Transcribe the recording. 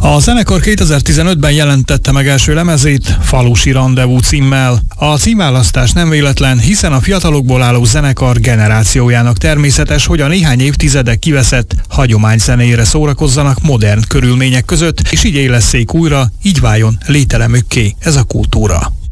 A zenekar 2015-ben jelentette meg első lemezét Falusi Randevú címmel. A címválasztás nem véletlen, hiszen a fiatalokból álló zenekar generációjának természetes, hogy a néhány évtizedek kiveszett hagyományzenéjére szórakozzanak modern körülmények között, és így élesszék újra, így váljon lételemükké ez a kultúra.